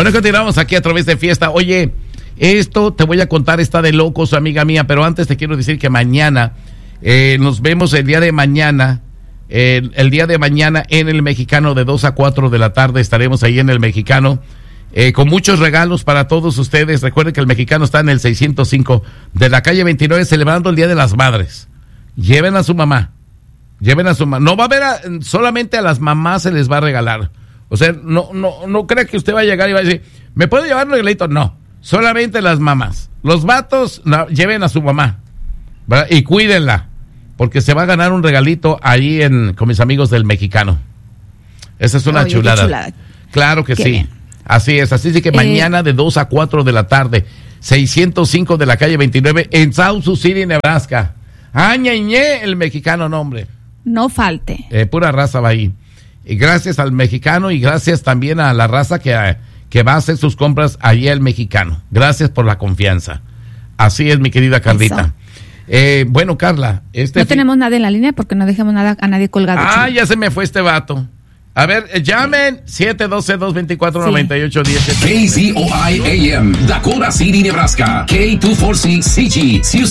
Bueno, continuamos aquí a través de Fiesta. Oye, esto te voy a contar, está de locos, amiga mía, pero antes te quiero decir que mañana, nos vemos el día de mañana, el día de mañana en el Mexicano de 2 a 4 de la tarde, estaremos ahí en el Mexicano, con muchos regalos para todos ustedes. Recuerden que el Mexicano está en el 605 de la calle 29, celebrando el Día de las Madres. Lleven a su mamá, no va a haber, solamente a las mamás se les va a regalar. O sea, no crea que usted va a llegar y va a decir, ¿me puedo llevar un regalito? No, solamente las mamás. Los vatos, no, lleven a su mamá, ¿verdad? Y cuídenla, porque se va a ganar un regalito ahí con mis amigos del Mexicano. Esa es una chulada. Claro que sí. Bien. Así es que mañana de 2 a 4 de la tarde, 605 de la calle 29 en South Sioux City, Nebraska. ¡Añeñe! El Mexicano, nombre. No falte. Pura raza va ahí. Y gracias al Mexicano y gracias también a la raza que va a hacer sus compras allí al Mexicano. Gracias por la confianza. Así es, mi querida Carlita. Bueno, Carla. No tenemos nada en la línea porque no dejamos nada a nadie colgado. Ya se me fue este vato. A ver, llamen 712-224-9810. KZOI AM, Dakota City, Nebraska. K240CG, Sioux